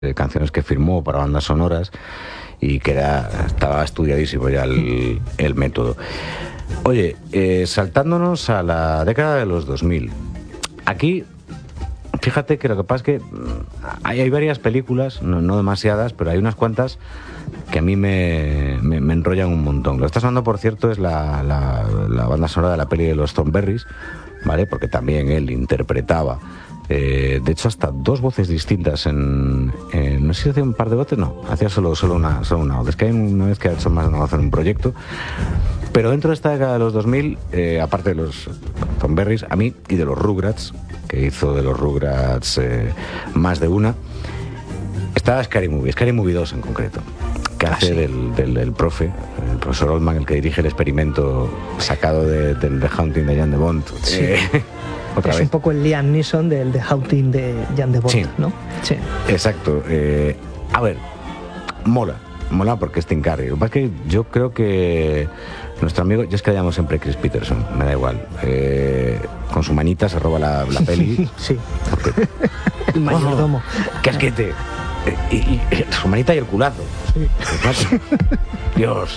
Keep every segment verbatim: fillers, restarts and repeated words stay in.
de canciones que firmó para bandas sonoras y que era, estaba estudiadísimo ya el, el método. Oye, eh, saltándonos a la década de los dos mil, aquí fíjate que lo que pasa es que hay, hay varias películas, no, no demasiadas, pero hay unas cuantas que a mí me, me, me enrollan un montón. Lo que está sonando, por cierto, es la, la, la banda sonora de la peli de los Thornberrys, ¿vale? Porque también él interpretaba, eh, de hecho, hasta dos voces distintas en, en... No sé si hacía un par de voces, no, hacía solo, solo, una, solo una voz. Es que hay una vez que ha hecho más de una voz en un proyecto. Pero dentro de esta década de los dos mil, eh, aparte de los Thornberrys, a mí, y de los Rugrats, que hizo de los Rugrats eh, más de una, está Scary Movie, Scary Movie dos en concreto, que hace ah, sí. del, del, del profe, el profesor Oldman, el que dirige el experimento sacado de, del The Haunting de Jan de Bont. Sí. Eh, otra es vez. Un poco el Liam Neeson del The Haunting de Jan de Bont, sí. ¿no? Sí. Exacto. Eh, a ver, mola, mola porque es Tim Curry. Lo que pasa es que yo creo que nuestro amigo, yo es que le llamo siempre Chris Peterson, me da igual. Eh, con su manita se roba la, la peli. Sí. Porque, el mayordomo. Oh, ¡qué asquete! Y, y, y su manita y el culazo. Sí. Dios.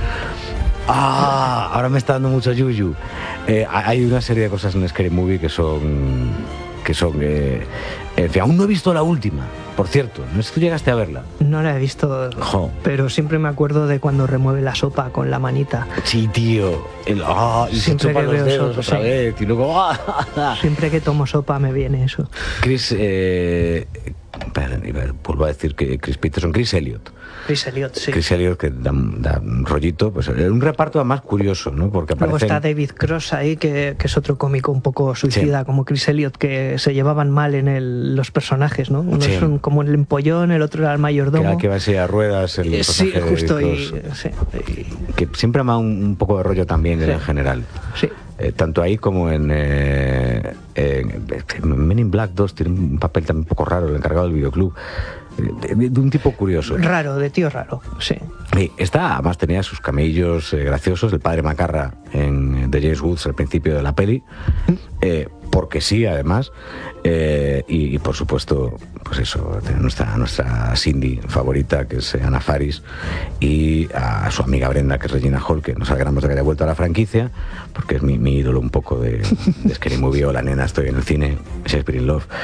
Ah, ahora me está dando mucho yuyu. Eh, hay una serie de cosas en Scary Movie que son que son eh, en fin, aún no he visto la última, por cierto. No sé si tú llegaste a verla. No la he visto, jo. Pero siempre me acuerdo de cuando remueve la sopa con la manita. Sí, tío. El, oh, y siempre se chupa los dedos sopa, otra sí. vez y luego oh, siempre que tomo sopa me viene eso. Chris eh, vuelvo a decir que Chris Peterson, Chris Elliott. Chris Elliott, sí. Chris Elliott, que da, da un rollito, pues un reparto más curioso, ¿no? Porque luego aparecen... está David Cross ahí, que, que es otro cómico un poco suicida, sí. como Chris Elliott, que se llevaban mal en el, los personajes, ¿no? Uno sí. es un, como el empollón, el otro era el mayordomo. Que, era que va así a ruedas el eh, Sí, justo. Y, sí, y... Que siempre me da un, un poco de rollo también sí. en general. Sí. Eh, tanto ahí como en, eh, en Men in Black dos tiene un papel también un poco raro, el encargado del videoclub. De, de un tipo curioso. Raro, de tío raro, sí. Y esta, además, tenía sus camellos eh, graciosos, el padre Macarra en The James Woods al principio de la peli, eh, porque sí, además, eh, y, y por supuesto, pues eso, nuestra, nuestra Cindy favorita, que es Anna Faris, y a su amiga Brenda, que es Regina Hall, que nos alegramos de que haya vuelto a la franquicia, porque es mi, mi ídolo un poco de, de Scary Movie o La nena, estoy en el cine, Shakespeare in Love.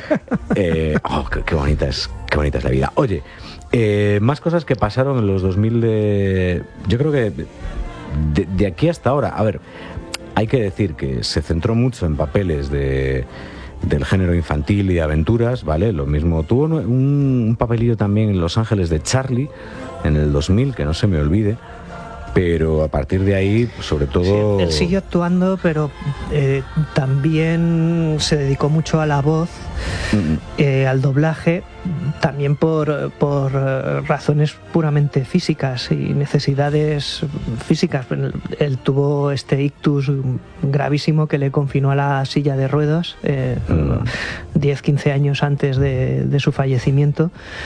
Eh, oh, qué, qué bonita es, qué bonita es la vida. Oye, eh, más cosas que pasaron en los dos mil de... Yo creo que de, de aquí hasta ahora, a ver, hay que decir que se centró mucho en papeles de, del género infantil y aventuras, ¿vale? Lo mismo, tuvo un, un papelillo también en Los Ángeles de Charlie en el dos mil, que no se me olvide. Pero a partir de ahí, sobre todo... Sí, él siguió actuando, pero eh, también se dedicó mucho a la voz, mm. eh, al doblaje, también por, por razones puramente físicas y necesidades físicas. Él, él tuvo este ictus gravísimo que le confinó a la silla de ruedas eh, mm. diez a quince años antes de, de su fallecimiento.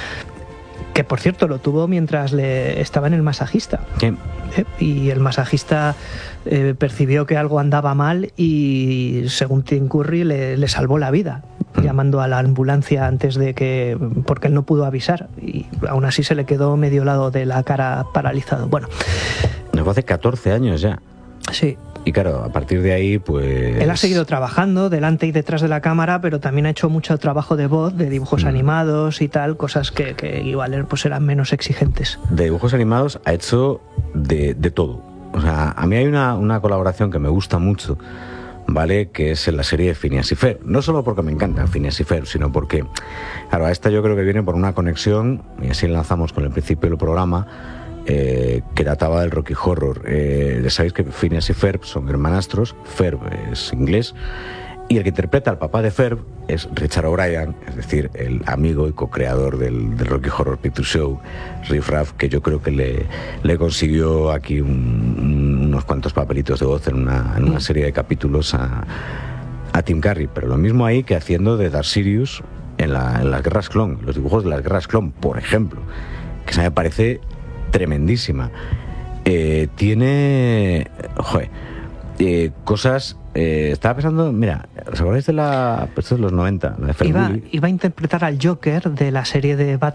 Que por cierto lo tuvo mientras le estaba en el masajista. Sí. ¿Eh? Y el masajista eh, percibió que algo andaba mal y, según Tim Curry, le, le salvó la vida, mm. llamando a la ambulancia antes de que... porque él no pudo avisar y aún así se le quedó medio lado de la cara paralizado. Bueno. Nos fue hace catorce años ya. Sí. Y claro, a partir de ahí, pues... Él ha seguido trabajando delante y detrás de la cámara, pero también ha hecho mucho trabajo de voz, de dibujos mm. animados y tal, cosas que, que igual pues eran menos exigentes. De dibujos animados ha hecho de, de todo. O sea, a mí hay una, una colaboración que me gusta mucho, ¿vale? Que es en la serie de Phineas y Ferb. No solo porque me encanta Phineas y Ferb, sino porque, claro, a esta yo creo que viene por una conexión, y así enlazamos con el principio del programa, Eh, que databa del Rocky Horror. Eh, ya sabéis que Phineas y Ferb son hermanastros. Ferb es inglés y el que interpreta al papá de Ferb es Richard O'Brien, es decir, el amigo y co-creador del, del Rocky Horror Picture Show, Riff Raff, que yo creo que le, le consiguió aquí un, un, unos cuantos papelitos de voz en una, en una serie de capítulos a, a Tim Curry, pero lo mismo ahí que haciendo de Darth Sirius en, la, en las Guerras Clon, los dibujos de las Guerras Clon, por ejemplo, que se me parece tremendísima. Eh, tiene joder, eh, cosas eh, estaba pensando, mira, ¿os acordáis de la... Esto es los noventa, la de Ferngully? Iba, iba a interpretar al Joker de la serie de Batman